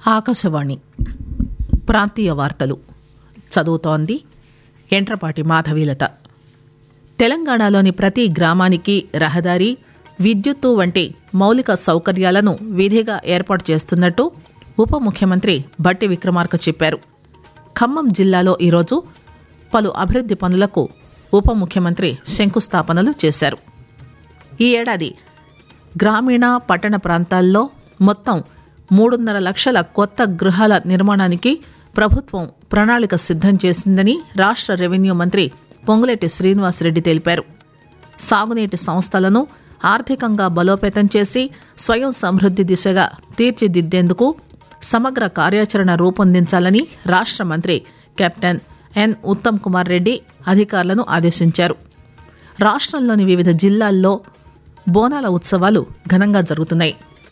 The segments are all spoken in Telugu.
ఆకాశవాణి ప్రాంతీయ వార్తలు చదువుతోంది ఎంట్రపాటి మాధవీలత. తెలంగాణలోని ప్రతి గ్రామానికి రహదారి, విద్యుత్తు వంటి మౌలిక సౌకర్యాలను విధిగా ఏర్పాటు చేస్తున్నట్టు ఉప ముఖ్యమంత్రి భట్టి విక్రమార్క చెప్పారు. ఖమ్మం జిల్లాలో ఈరోజు పలు అభివృద్ది పనులకు ఉప ముఖ్యమంత్రి శంకుస్థాపనలు చేశారు. ఈ ఏడాది గ్రామీణ పట్టణ ప్రాంతాల్లో మొత్తం 3.5 లక్షల కొత్త గృహాల నిర్మాణానికి ప్రభుత్వం ప్రణాళిక సిద్ధం చేసిందని రాష్ట్ర రెవెన్యూ మంత్రి పొంగులేటి శ్రీనివాసరెడ్డి తెలిపారు. సాగునీటి సంస్థలను ఆర్థికంగా బలోపేతం చేసి స్వయం సమృద్ది దిశగా తీర్చిదిద్దేందుకు సమగ్ర కార్యాచరణ రూపొందించాలని రాష్ట్ర మంత్రి కెప్టెన్ ఎన్ ఉత్తమ్ కుమార్ రెడ్డి అధికారులను ఆదేశించారు. రాష్ట్రంలోని వివిధ జిల్లాల్లో బోనాల ఉత్సవాలు ఘనంగా జరుగుతున్నాయి.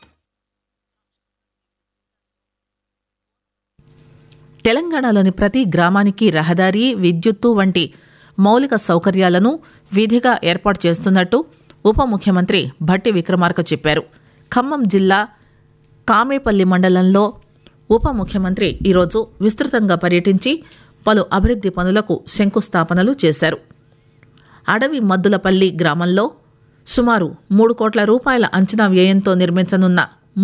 తెలంగాణలోని ప్రతి గ్రామానికి రహదారి, విద్యుత్తు వంటి మౌలిక సౌకర్యాలను విధిగా ఏర్పాటు చేస్తున్నట్టు ఉప ముఖ్యమంత్రి భట్టి విక్రమార్క చెప్పారు. ఖమ్మం జిల్లా కామేపల్లి మండలంలో ఉప ముఖ్యమంత్రి ఈరోజు విస్తృతంగా పర్యటించి పలు అభివృద్ది పనులకు శంకుస్థాపనలు చేశారు. అడవి మద్దులపల్లి గ్రామంలో సుమారు 3 కోట్ల రూపాయల అంచనా వ్యయంతో నిర్మించనున్న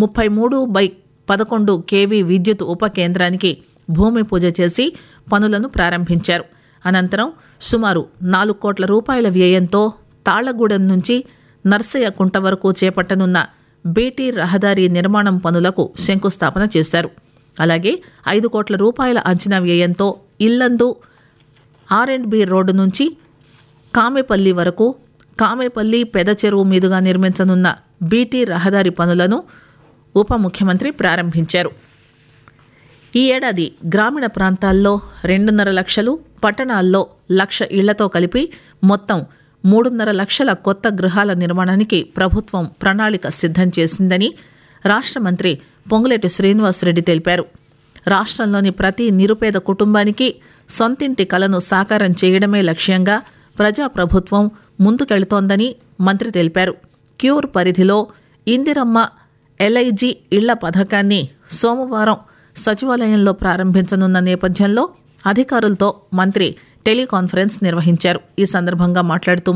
33/11 kV విద్యుత్ ఉప కేంద్రానికి భూమి పూజ చేసి పనులను ప్రారంభించారు. అనంతరం సుమారు 4 కోట్ల రూపాయల వ్యయంతో తాళ్లగూడెం నుంచి నర్సయ్యకుంట వరకు చేపట్టనున్న బీటీ రహదారి నిర్మాణం పనులకు శంకుస్థాపన చేశారు. అలాగే 5 కోట్ల రూపాయల అంచనా వ్యయంతో ఇల్లందు R&B రోడ్డు నుంచి కామేపల్లి వరకు కామేపల్లి పెద చెరువు మీదుగా నిర్మించనున్న బీటీ రహదారి పనులను ఉప ముఖ్యమంత్రి ప్రారంభించారు. ఈ ఏడాది గ్రామీణ ప్రాంతాల్లో 2.5 లక్షలు, పట్టణాల్లో 1 లక్ష ఇళ్లతో కలిపి మొత్తం 3.5 లక్షల కొత్త గృహాల నిర్మాణానికి ప్రభుత్వం ప్రణాళిక సిద్ధం చేసిందని రాష్ట్ర మంత్రి పొంగులేటి శ్రీనివాసరెడ్డి తెలిపారు. రాష్ట్రంలోని ప్రతి నిరుపేద కుటుంబానికి సొంతింటి కలను సాకారం చేయడమే లక్ష్యంగా ప్రజాప్రభుత్వం ముందుకెళుతోందని మంత్రి తెలిపారు. క్యూర్ పరిధిలో ఇందిరమ్మ LIG ఇళ్ల పథకాన్ని సోమవారం సచివాలయంలో ప్రారంభించనున్న నేపథ్యంలో అధికారులతో మంత్రి టెలికాన్ఫరెన్స్ నిర్వహించారు. ఈ సందర్భంగా మాట్లాడుతూ